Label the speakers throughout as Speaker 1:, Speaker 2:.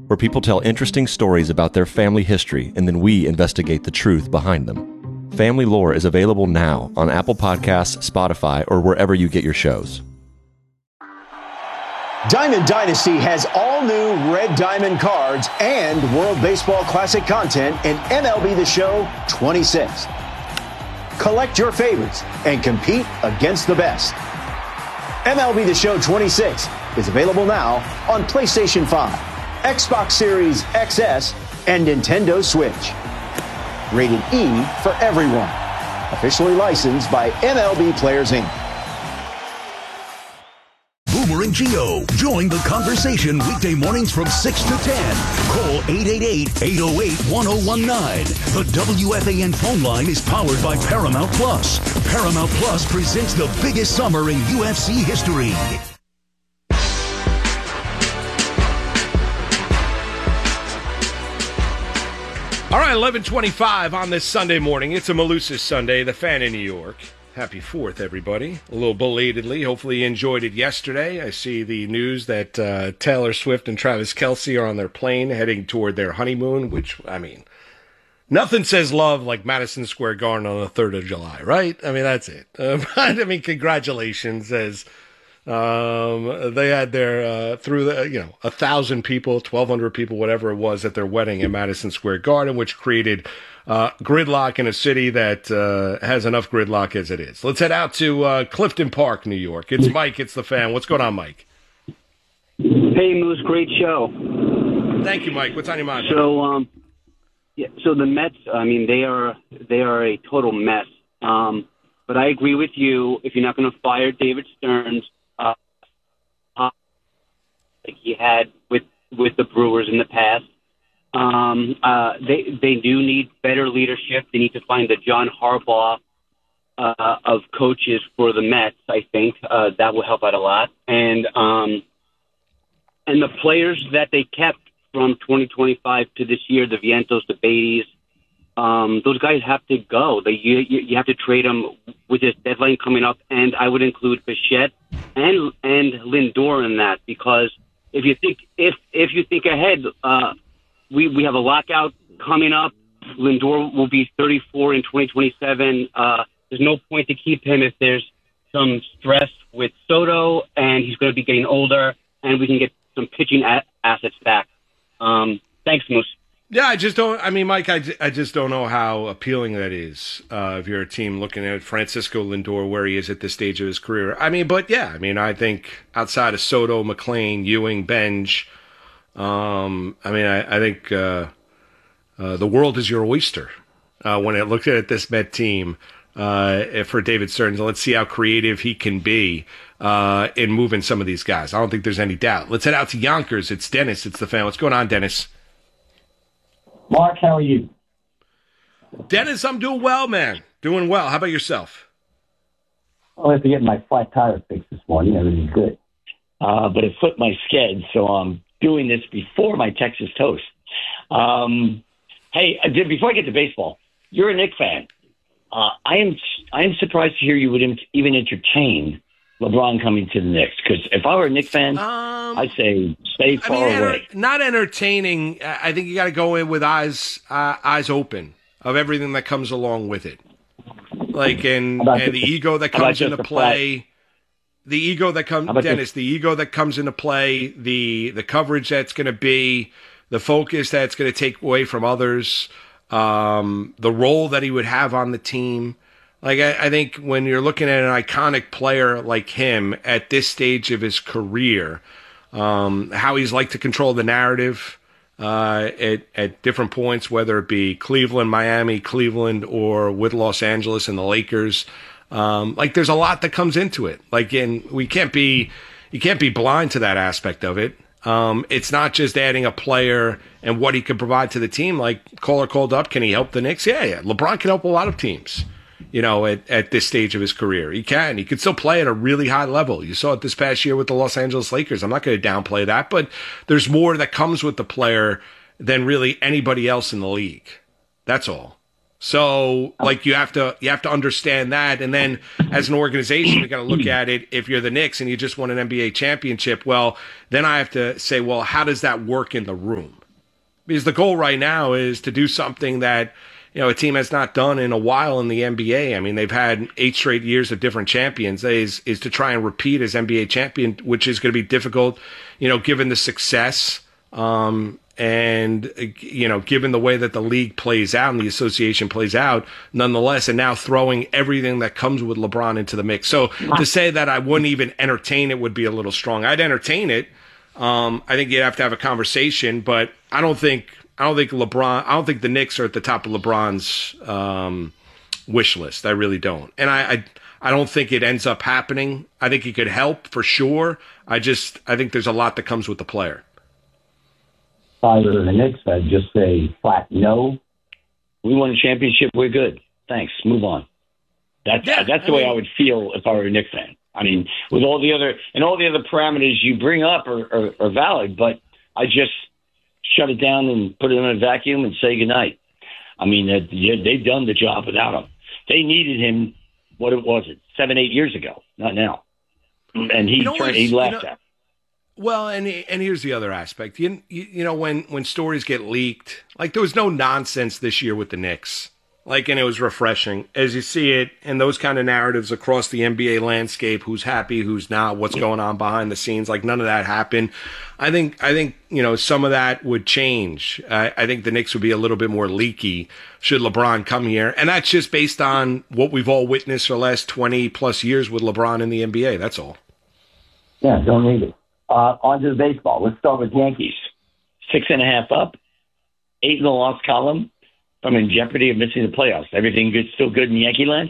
Speaker 1: where people tell interesting stories about their family history and then we investigate the truth behind them. Family Lore is available now on Apple Podcasts, Spotify, or wherever you get your shows.
Speaker 2: Diamond Dynasty has all new Red Diamond cards and World Baseball Classic content in MLB The Show 26. Collect your favorites and compete against the best. MLB The Show 26 is available now on PlayStation 5, Xbox Series XS, and Nintendo Switch. Rated E for everyone. Officially licensed by MLB Players Inc.
Speaker 3: Boomer and Geo. Join the conversation weekday mornings from 6 to 10. Call 888-808-1019. The WFAN phone line is powered by Paramount Plus. Paramount Plus presents the biggest summer in UFC history.
Speaker 4: All right, 11:25 on this Sunday morning. It's a Malusis Sunday, the Fan in New York. Happy 4th, everybody. A little belatedly. Hopefully you enjoyed it yesterday. I see the news that Taylor Swift and Travis Kelce are on their plane heading toward their honeymoon, which, I mean, nothing says love like Madison Square Garden on the 3rd of July, right? I mean, that's it. I mean, congratulations as they had their, through the, 1,000 people, 1,200 people, whatever it was at their wedding in Madison Square Garden, which created gridlock in a city that has enough gridlock as it is. Let's head out to Clifton Park, New York. It's Mike. It's the Fan. What's going on, Mike?
Speaker 5: Hey, Moose. Great show.
Speaker 4: Thank you, Mike. What's on your mind?
Speaker 5: So, so the Mets. I mean, they are a total mess. But I agree with you. If you're not going to fire David Stearns, like he had with the Brewers in the past. They do need better leadership. They need to find the John Harbaugh of coaches for the Mets. I think that will help out a lot. And the players that they kept from 2025 to this year, the Vientos, the Beatties, those guys have to go. You have to trade them with this deadline coming up. And I would include Bichette and Lindor in that, because if you think ahead. We have a lockout coming up. Lindor will be 34 in 2027. There's no point to keep him if there's some stress with Soto, and he's going to be getting older, and we can get some pitching assets back. Thanks, Moose.
Speaker 4: Yeah, Mike, I just don't know how appealing that is if you're a team looking at Francisco Lindor, where he is at this stage of his career. I think outside of Soto, McClain, Ewing, Benj, I think the world is your oyster when it looks at this Met team for David Stearns. Let's see how creative he can be in moving some of these guys. I don't think there's any doubt. Let's head out to Yonkers. It's Dennis. It's the Fan. What's going on, Dennis?
Speaker 6: Mark, how are you?
Speaker 4: Dennis, I'm doing well, man. Doing well. How about yourself?
Speaker 6: I have to get my flat tire fixed this morning. Everything's good. But it flipped my sked, so I'm doing this before my Texas toast. Hey, before I get to baseball, you're a Knicks fan. I am surprised to hear you would even entertain LeBron coming to the Knicks, because if I were a Knicks fan, I'd say stay far away.
Speaker 4: Not entertaining. I think you got to go in with eyes open of everything that comes along with it, and the ego that comes into play. The ego that comes, Dennis, the ego that comes into play, the coverage that's going to be, the focus that's going to take away from others, the role that he would have on the team. I think when you're looking at an iconic player like him at this stage of his career, how he's like to control the narrative at different points, whether it be Cleveland, Miami, Cleveland, or with Los Angeles and the Lakers. There's a lot that comes into it. You can't be blind to that aspect of it. It's not just adding a player and what he could provide to the team. Like Caller called up, can he help the Knicks? Yeah. LeBron can help a lot of teams, at this stage of his career. He can. He could still play at a really high level. You saw it this past year with the Los Angeles Lakers. I'm not going to downplay that, but there's more that comes with the player than really anybody else in the league. That's all. So, like, you have to understand that, and then as an organization, you got to look at it. If you're the Knicks and you just won an NBA championship, well, then I have to say, well, how does that work in the room? Because the goal right now is to do something that, you know, a team has not done in a while in the NBA. I mean, they've had 8 straight years of different champions. Is to try and repeat as NBA champion, which is going to be difficult, you know, given the success. And, you know, given the way that the league plays out and the association plays out, nonetheless, and now throwing everything that comes with LeBron into the mix. So to say that I wouldn't even entertain it would be a little strong. I'd entertain it. I think you'd have to have a conversation, but I don't think the Knicks are at the top of LeBron's wish list. I really don't. And I don't think it ends up happening. I think he could help for sure. I think there's a lot that comes with the player.
Speaker 6: Either the Knicks, I'd just say flat no. We won a championship. We're good. Thanks. Move on. That's the way I would feel if I were a Knicks fan. I mean, with all the other parameters you bring up are valid, but I just shut it down and put it in a vacuum and say goodnight. I mean, they've done the job without him. They needed him. What was it? 7-8 years ago, not now. And he left that.
Speaker 4: Well, and here's the other aspect. You know, when stories get leaked, like there was no nonsense this year with the Knicks. Like, and it was refreshing as you see it in those kind of narratives across the NBA landscape. Who's happy, who's not, what's going on behind the scenes. Like none of that happened. I think you know some of that would change. I think the Knicks would be a little bit more leaky should LeBron come here, and that's just based on what we've all witnessed for the last 20 plus years with LeBron in the NBA. That's all.
Speaker 6: Yeah, don't need it. On to the baseball. Let's start with Yankees. 6.5 up, 8 in the loss column. I'm in jeopardy of missing the playoffs. Everything good, still good in Yankee land?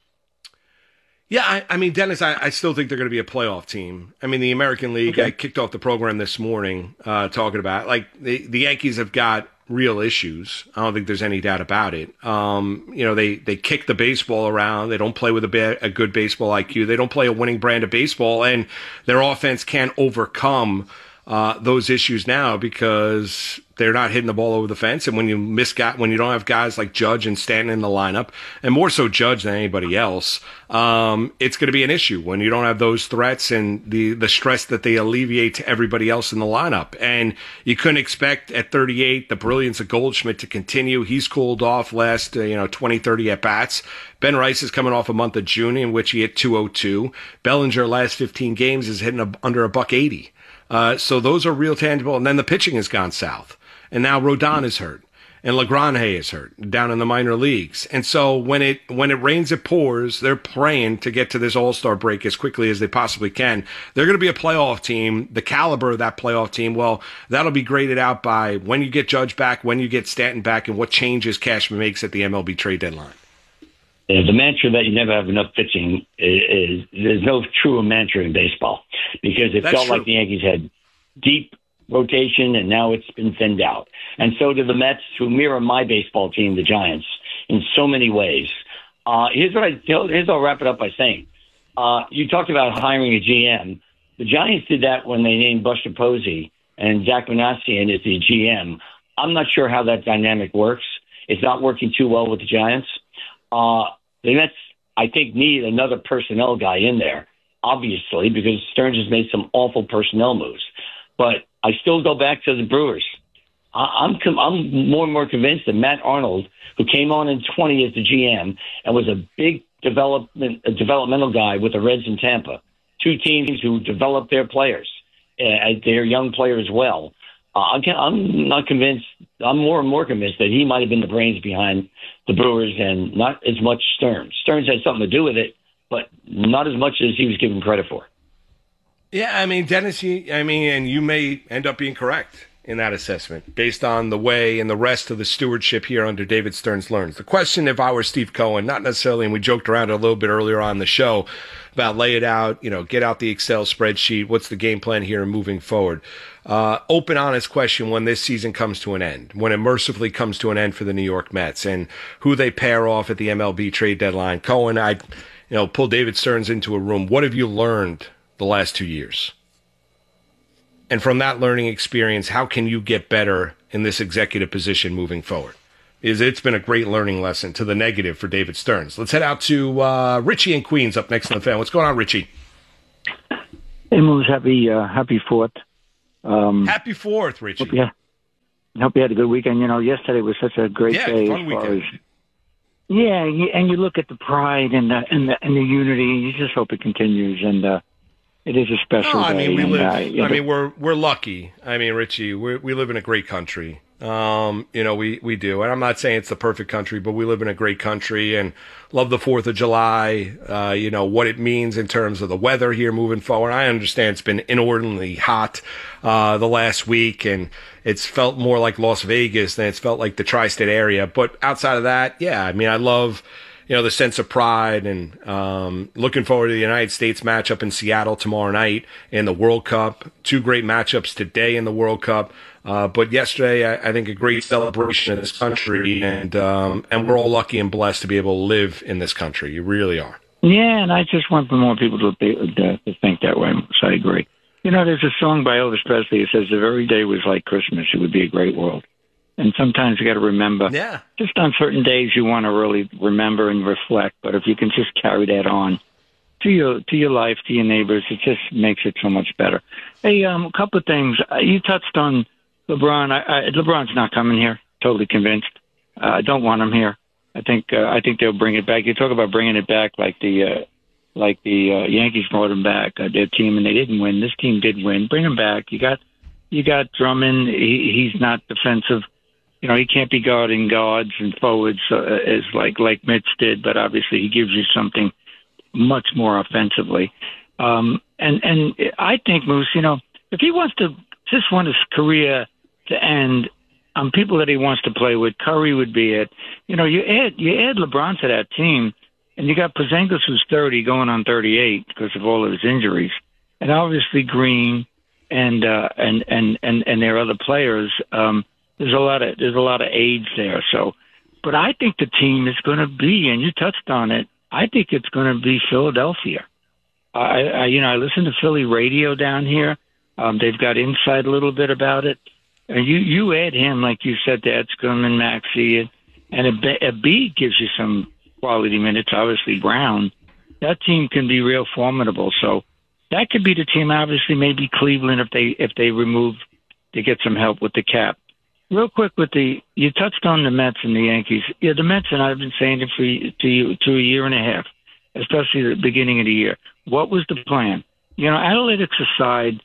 Speaker 4: Yeah, I mean, Dennis, I still think they're going to be a playoff team. I mean, the American League, I kicked off the program this morning talking about, like, the Yankees have got real issues. I don't think there's any doubt about it. You know, they kick the baseball around. They don't play with a good baseball IQ. They don't play a winning brand of baseball, and their offense can't overcome those issues now because they're not hitting the ball over the fence. And when you don't have guys like Judge and Stanton in the lineup, and more so Judge than anybody else, it's going to be an issue when you don't have those threats and the stress that they alleviate to everybody else in the lineup. And you couldn't expect at 38 the brilliance of Goldschmidt to continue. He's cooled off last 20, 30 at bats. Ben Rice is coming off a month of June in which he hit .202. Bellinger last 15 games is hitting under $180. So those are real tangible. And then the pitching has gone south. And now Rodon is hurt. And LaGrange is hurt down in the minor leagues. And so when it rains, it pours. They're praying to get to this All-Star break as quickly as they possibly can. They're going to be a playoff team. The caliber of that playoff team, well, that'll be graded out by when you get Judge back, when you get Stanton back, and what changes Cashman makes at the MLB trade deadline.
Speaker 6: The mantra that you never have enough pitching is there's no truer mantra in baseball because it felt like the Yankees had deep rotation and now it's been thinned out. And so do the Mets, who mirror my baseball team, the Giants, in so many ways. Here's I'll wrap it up by saying, you talked about hiring a GM. The Giants did that when they named Buster Posey and Zach Manassian as the GM. I'm not sure how that dynamic works. It's not working too well with the Giants. The Mets, I think, need another personnel guy in there, obviously, because Stearns has made some awful personnel moves. But I still go back to the Brewers. I'm more and more convinced that Matt Arnold, who came on in 20 as the GM and was a big developmental guy with the Reds in Tampa, 2 teams who developed their players, their young players well. I'm not convinced. I'm more and more convinced that he might have been the brains behind the Brewers and not as much Stearns. Stearns had something to do with it, but not as much as he was given credit for.
Speaker 4: Yeah, I mean, Dennis, and you may end up being correct in that assessment based on the way and the rest of the stewardship here under David Stearns learns. The question, if I were Steve Cohen, not necessarily, and we joked around a little bit earlier on the show about lay it out, get out the Excel spreadsheet, what's the game plan here and moving forward. Open, honest question when this season comes to an end, when it mercifully comes to an end for the New York Mets and who they pair off at the MLB trade deadline. Cohen, I'd pull David Stearns into a room. What have you learned the last 2 years? And from that learning experience, how can you get better in this executive position moving forward? is it's been a great learning lesson to the negative for David Stearns. Let's head out to Richie in Queens up next on the fan. What's going on, Richie?
Speaker 7: Hey, Moose, happy 4th.
Speaker 4: Happy 4th, Richie.
Speaker 7: Hope you had a good weekend. Yesterday was such a great day.
Speaker 4: Fun weekend.
Speaker 7: And you look at the pride and the unity, and you just hope it continues. And it is a special day.
Speaker 4: We're lucky. I mean, Richie, we live in a great country. We do. And I'm not saying it's the perfect country, but we live in a great country and love the 4th of July, what it means in terms of the weather here moving forward. I understand it's been inordinately hot, the last week, and it's felt more like Las Vegas than it's felt like the tri-state area. But outside of that, I love, the sense of pride and, looking forward to the United States matchup in Seattle tomorrow night in the World Cup. 2 great matchups today in the World Cup. But yesterday, I think a great celebration in this country, and we're all lucky and blessed to be able to live in this country. You really are.
Speaker 7: Yeah, and I just want for more people to think that way. So I agree. There's a song by Elvis Presley. It says, "If every day was like Christmas, it would be a great world." And sometimes you got to remember.
Speaker 4: Yeah.
Speaker 7: Just on certain days, you want to really remember and reflect. But if you can just carry that on to your life, to your neighbors, it just makes it so much better. Hey, a couple of things. You touched on LeBron. LeBron's not coming here. Totally convinced. I don't want him here. I think they'll bring it back. You talk about bringing it back like the Yankees brought him back. Their team, and they didn't win. This team did win. Bring him back. You got Drummond. He's not defensive. He can't be guarding guards and forwards as like Mitch did. But obviously, he gives you something much more offensively. And I think Moose, if he wants to just want his career to end on people that he wants to play with, Curry would be it. You add LeBron to that team, and you got Porzingis, who's 30, going on 38 because of all of his injuries, and obviously Green and their other players. There's a lot of age there. So, but I think the team is going to be, and you touched on it, I think it's going to be Philadelphia. I listen to Philly radio down here. They've got insight a little bit about it. And you add him, like you said, to Edstrom and Maxey, and Embiid gives you some quality minutes, obviously Brown. That team can be real formidable. So that could be the team, obviously, maybe Cleveland if they get some help with the cap. Real quick you touched on the Mets and the Yankees. Yeah, the Mets, and I've been saying it to a year and a half, especially the beginning of the year. What was the plan? Analytics aside,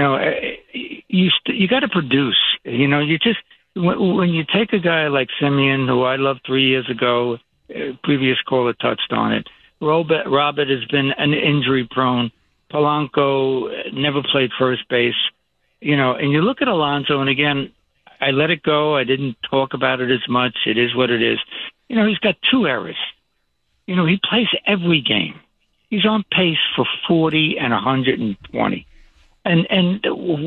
Speaker 7: you got to produce. You just when you take a guy like Simeon, who I loved 3 years ago, previous caller touched on it. Robert has been an injury prone. Polanco never played first base. And you look at Alonso, and again, I let it go. I didn't talk about it as much. It is what it is. He's got 2 errors. He plays every game. He's on pace for 40 and 120. And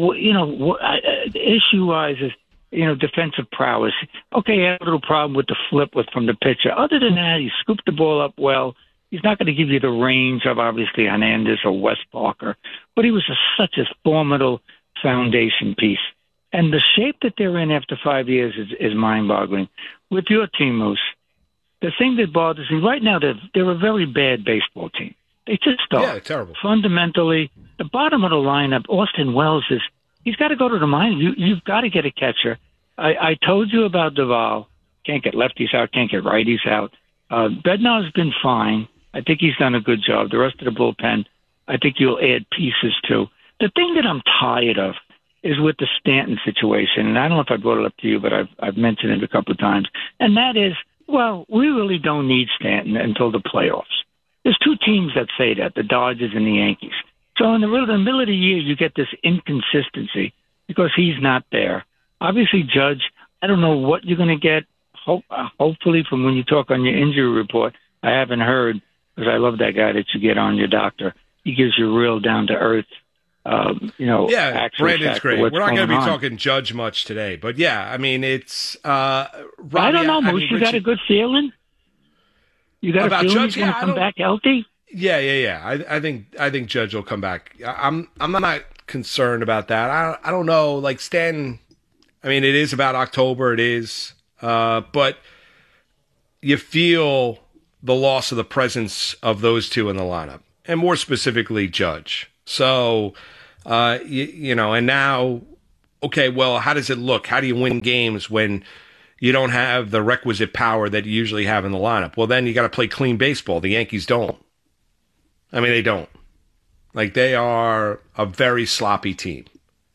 Speaker 7: issue-wise is, defensive prowess. Okay, he had a little problem with the flip from the pitcher. Other than that, he scooped the ball up well. He's not going to give you the range of, obviously, Hernandez or Wes Parker. But he was such a formidable foundation piece. And the shape that they're in after 5 years is mind-boggling. With your team, Moose, the thing that bothers me right now, they're a very bad baseball team. They just are.
Speaker 4: Yeah, terrible.
Speaker 7: Fundamentally, the bottom of the lineup, Austin Wells he's got to go to the minor. You've got to get a catcher. I told you about Duvall. Can't get lefties out, can't get righties out. Bednar's been fine. I think he's done a good job. The rest of the bullpen, I think you'll add pieces to. The thing that I'm tired of is with the Stanton situation, and I don't know if I brought it up to you, but I've mentioned it a couple of times, and that is, we really don't need Stanton until the playoffs. There's 2 teams that say that, the Dodgers and the Yankees. So in the middle of the year, you get this inconsistency because he's not there. Obviously, Judge, I don't know what you're going to get. Hopefully, from when you talk on your injury report, I haven't heard, because I love that guy that you get on, your doctor. He gives you real down-to-earth,
Speaker 4: Brandon's great. We're not going to be talking Judge much today, but it's. Robbie,
Speaker 7: I don't know, Moose. You got a good feeling? You got about a feeling Judge? He's going to come back healthy?
Speaker 4: Yeah. I think Judge will come back. I'm not concerned about that. I don't know. Like Stanton, it is about October. It is But you feel the loss of the presence of those two in the lineup, and more specifically Judge. So, and now, okay, well, how does it look? How do you win games when you don't have the requisite power that you usually have in the lineup? Well, then you got to play clean baseball. The Yankees don't. I mean, they don't. Like, they are a very sloppy team.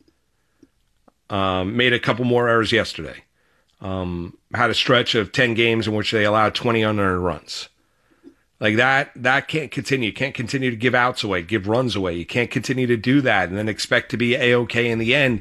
Speaker 4: Made a couple more errors yesterday. Had a stretch of 10 games in which they allowed 20 unearned runs. Like that can't continue. You can't continue to give outs away, give runs away. You can't continue to do that and then expect to be A-OK in the end.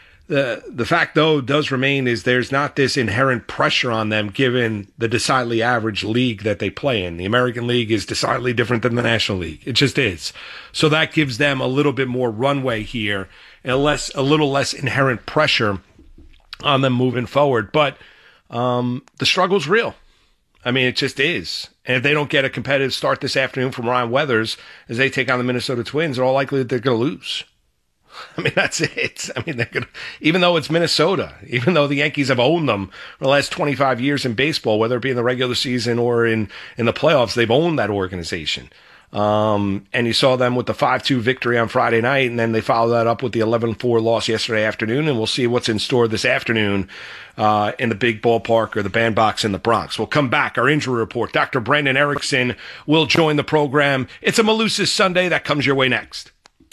Speaker 4: The fact, though, does remain is there's not this inherent pressure on them given the decidedly average league that they play in. The American League is decidedly different than the National League. It just is. So that gives them a little bit more runway here and a little less inherent pressure on them moving forward. But the struggle's real. I mean, it just is. And if they don't get a competitive start this afternoon from Ryan Weathers as they take on the Minnesota Twins, they're all likely that they're going to lose. I mean, that's it. I mean, they're going to, even though it's Minnesota, even though the Yankees have owned them for the last 25 years in baseball, whether it be in the regular season or in the playoffs, they've owned that organization. And you saw them with the 5-2 victory on Friday night, and then they followed that up with the 11-4 loss yesterday afternoon, and we'll see what's in store this afternoon in the big ballpark or the bandbox in the Bronx. We'll come back. Our injury report. Dr. Brandon Erickson will join the program. It's a Malusis Sunday. That comes your way next.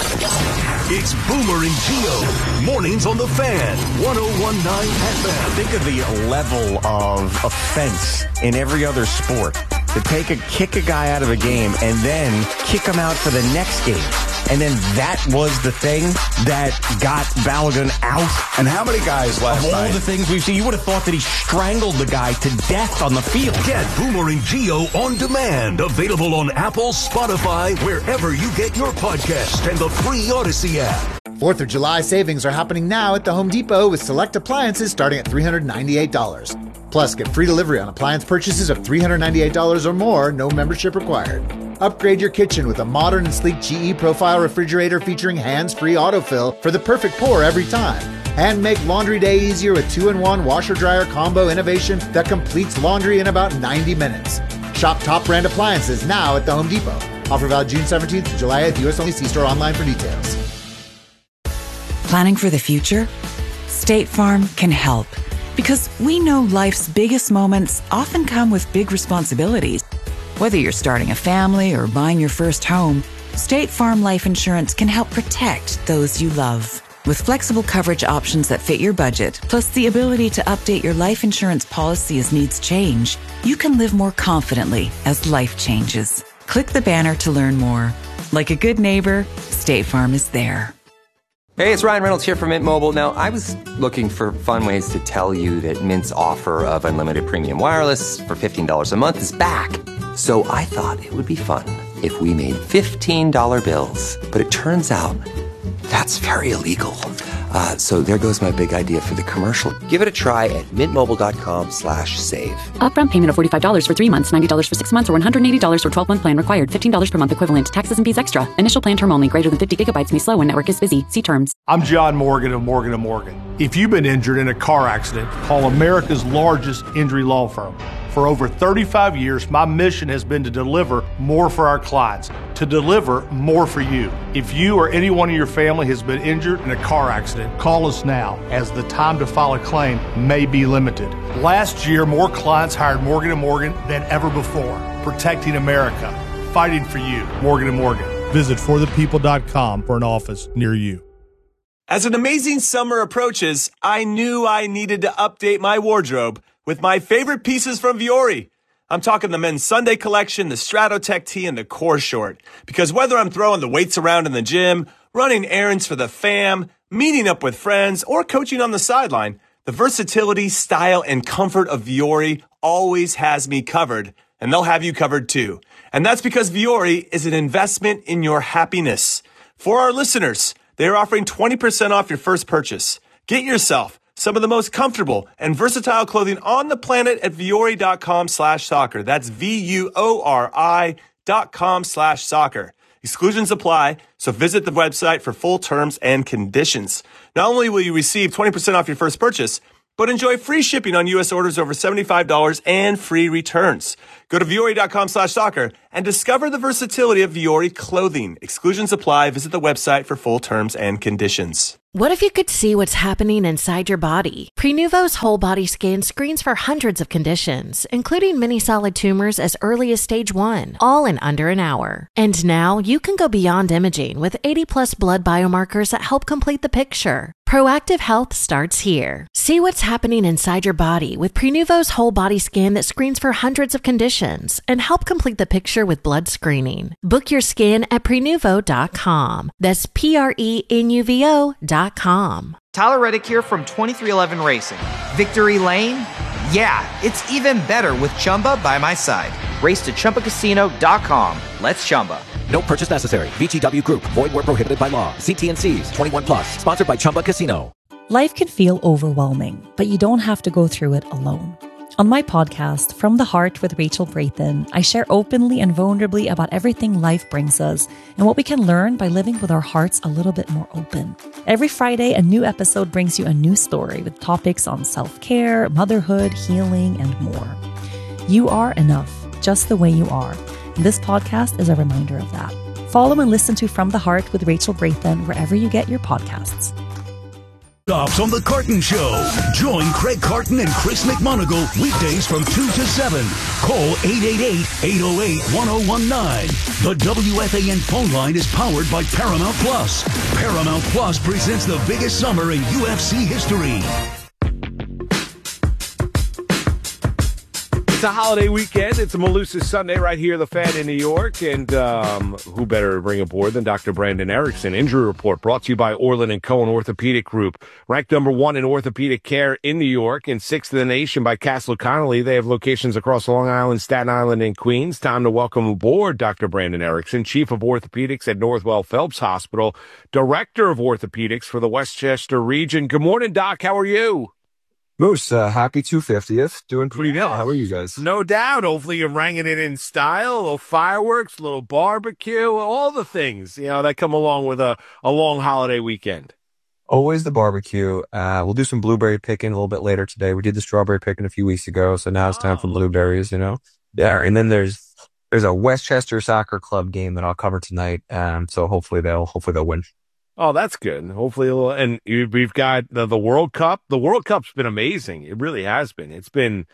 Speaker 3: It's Boomer and Gio. Mornings on the Fan. 101.9 FM.
Speaker 8: Think of the level of offense in every other sport. To kick a guy out of a game and then kick him out for the next game. And then that was the thing that got Balogun out.
Speaker 9: And how many guys last night?
Speaker 8: Of all the things we've seen, you would have thought that he strangled the guy to death on the field.
Speaker 3: Get Boomer and Gio on demand. Available on Apple, Spotify, wherever you get your podcast, and the free Odyssey app.
Speaker 10: 4th of July savings are happening now at the Home Depot with select appliances starting at $398. Plus, get free delivery on appliance purchases of $398 or more, no membership required. Upgrade your kitchen with a modern and sleek GE Profile refrigerator featuring hands-free autofill for the perfect pour every time. And make laundry day easier with 2-in-1 washer-dryer combo innovation that completes laundry in about 90 minutes. Shop top brand appliances now at the Home Depot. Offer valid June 17th to July 8th, US only. See store online for details.
Speaker 11: Planning for the future? State Farm can help. Because we know life's biggest moments often come with big responsibilities. Whether you're starting a family or buying your first home, State Farm Life Insurance can help protect those you love. With flexible coverage options that fit your budget, plus the ability to update your life insurance policy as needs change, you can live more confidently as life changes. Click the banner to learn more. Like a good neighbor, State Farm is there.
Speaker 12: Hey, it's Ryan Reynolds here from Mint Mobile. Now, I was looking for fun ways to tell you that Mint's offer of unlimited premium wireless for $15 a month is back. So I thought it would be fun if we made $15 bills. But it turns out that's very illegal. So there goes my big idea for the commercial. Give it a try at mintmobile.com/save.
Speaker 13: Upfront payment of $45 for 3 months, $90 for 6 months, or $180 for 12-month plan required. $15 per month equivalent. Taxes and fees extra. Initial plan term only. Greater than 50 gigabytes may slow when network is busy. See terms.
Speaker 14: I'm John Morgan of Morgan & Morgan. If you've been injured in a car accident, call America's largest injury law firm. For over 35 years, my mission has been to deliver more for our clients, to deliver more for you. If you or anyone in your family has been injured in a car accident, call us now, as the time to file a claim may be limited. Last year, more clients hired Morgan & Morgan than ever before, protecting America, fighting for you. Morgan & Morgan. Visit forthepeople.com for an office near you.
Speaker 15: As an amazing summer approaches, I knew I needed to update my wardrobe with my favorite pieces from Vuori. I'm talking the men's Sunday collection, the Stratotech tee, and the core short. Because whether I'm throwing the weights around in the gym, running errands for the fam, meeting up with friends, or coaching on the sideline, the versatility, style, and comfort of Vuori always has me covered. And they'll have you covered too. And that's because Vuori is an investment in your happiness. For our listeners, they're offering 20% off your first purchase. Get yourself some of the most comfortable and versatile clothing on the planet at Vuori.com/soccer. That's VUORI.com/soccer. Exclusions apply, so visit the website for full terms and conditions. Not only will you receive 20% off your first purchase, but enjoy free shipping on U.S. orders over $75 and free returns. Go to Vuori.com/soccer and discover the versatility of Vuori clothing. Exclusions apply. Visit the website for full terms and conditions.
Speaker 16: What if you could see what's happening inside your body? Prenuvo's whole body scan screens for hundreds of conditions, including many solid tumors as early as stage 1, all in under an hour. And now you can go beyond imaging with 80+ blood biomarkers that help complete the picture. Proactive health starts here. See what's happening inside your body with Prenuvo's whole body scan that screens for hundreds of conditions and help complete the picture with blood screening. Book your scan at Prenuvo.com. That's Prenuvo.com.
Speaker 17: Tyler Reddick here from 2311 Racing. Victory Lane? Yeah, it's even better with Chumba by my side. Race to ChumbaCasino.com. Let's Chumba.
Speaker 18: No purchase necessary. VGW Group. Void where prohibited by law. See T&Cs. 21+. Sponsored by Chumba Casino.
Speaker 19: Life can feel overwhelming, but you don't have to go through it alone. On my podcast, From the Heart with Rachel Brathen, I share openly and vulnerably about everything life brings us and what we can learn by living with our hearts a little bit more open. Every Friday, a new episode brings you a new story with topics on self-care, motherhood, healing, and more. You are enough, just the way you are. And this podcast is a reminder of that. Follow and listen to From the Heart with Rachel Brathen wherever you get your podcasts.
Speaker 3: Stops on The Carton Show. Join Craig Carton and Chris McMonagle weekdays from 2 to 7. Call 888-808-1019. The WFAN phone line is powered by Paramount Plus. Paramount Plus presents the biggest summer in UFC history.
Speaker 4: It's a holiday weekend. It's a Malusis Sunday right here, The Fan in New York. And who better to bring aboard than Dr. Brandon Erickson? Injury Report brought to you by Orland & Cohen Orthopedic Group. Ranked number 1 in orthopedic care in New York and 6th in the nation by Castle Connolly. They have locations across Long Island, Staten Island, and Queens. Time to welcome aboard Dr. Brandon Erickson, Chief of Orthopedics at Northwell Phelps Hospital, Director of Orthopedics for the Westchester region. Good morning, Doc. How are you?
Speaker 20: Moose, happy 250th. Doing pretty well. How are you guys?
Speaker 4: No doubt. Hopefully you're ranging it in style, a little fireworks, a little barbecue, all the things, that come along with a long holiday weekend.
Speaker 20: Always the barbecue. We'll do some blueberry picking a little bit later today. We did the strawberry picking a few weeks ago, so now it's time for blueberries, Yeah, and then there's a Westchester Soccer Club game that I'll cover tonight. So hopefully they'll win.
Speaker 4: Oh, that's good. Hopefully, and we've got the World Cup. The World Cup's been amazing. It really has been. It's been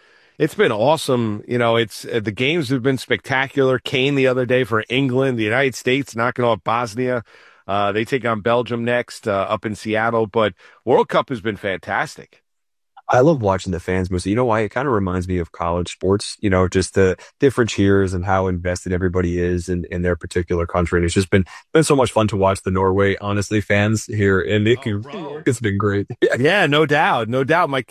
Speaker 4: awesome. It's the games have been spectacular. Kane the other day for England, the United States knocking off Bosnia. They take on Belgium next up in Seattle. But World Cup has been fantastic.
Speaker 20: I love watching the fans mostly. You know why? It kind of reminds me of college sports, just the different cheers and how invested everybody is in their particular country. And it's just been so much fun to watch the Norway, honestly, fans here in New York. It's been great.
Speaker 4: Yeah, no doubt. No doubt. My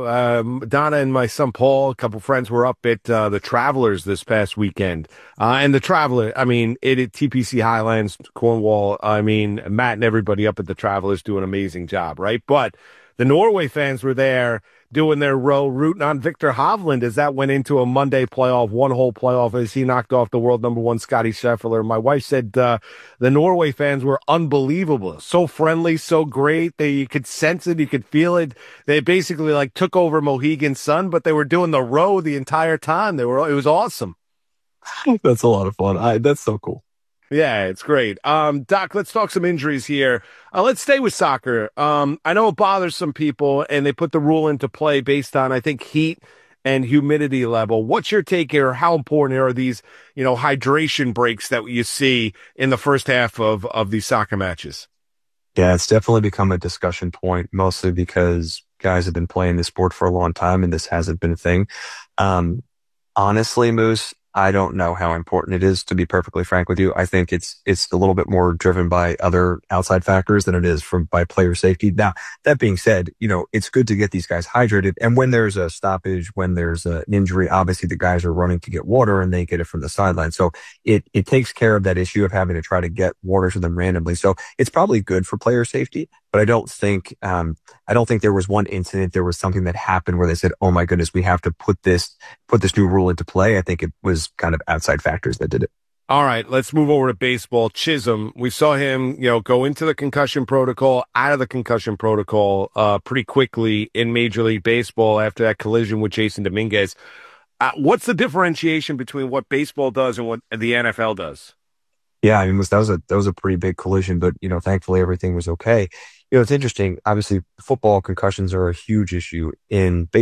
Speaker 4: Donna and my son Paul, a couple friends were up at the Travelers this past weekend. And the Traveler, at TPC Highlands, Cornwall, Matt and everybody up at the Travelers do an amazing job, right? But the Norway fans were there doing their row, rooting on Victor Hovland as that went into a Monday playoff, one whole playoff as he knocked off the world number 1 Scotty Scheffler. My wife said the Norway fans were unbelievable, so friendly, so great. You could sense it, you could feel it. They basically took over Mohegan Sun, but they were doing the row the entire time. It was awesome.
Speaker 20: That's a lot of fun. That's so cool.
Speaker 4: Yeah, it's great. Doc, let's talk some injuries here. Let's stay with soccer. I know it bothers some people, and they put the rule into play based on, I think, heat and humidity level. What's your take here? How important are these, hydration breaks that you see in the first half of these soccer matches?
Speaker 20: Yeah, it's definitely become a discussion point, mostly because guys have been playing this sport for a long time, and this hasn't been a thing. Honestly, Moose, I don't know how important it is, to be perfectly frank with you. I think it's a little bit more driven by other outside factors than it is by player safety. Now, that being said, it's good to get these guys hydrated. And when there's a stoppage, when there's an injury, obviously the guys are running to get water and they get it from the sideline. So it takes care of that issue of having to try to get water to them randomly. So it's probably good for player safety. But I don't think there was one incident. There was something that happened where they said, "Oh my goodness, we have to put this new rule into play." I think it was kind of outside factors that did it.
Speaker 21: All right, let's move over to baseball. Chisholm, we saw him, go into the concussion protocol, out of the concussion protocol pretty quickly in Major League Baseball after that collision with Jason Dominguez. What's the differentiation between what baseball does and what the NFL does?
Speaker 20: Yeah, I mean, that was a pretty big collision, but thankfully everything was okay. It's interesting. Obviously, football concussions are a huge issue in baseball.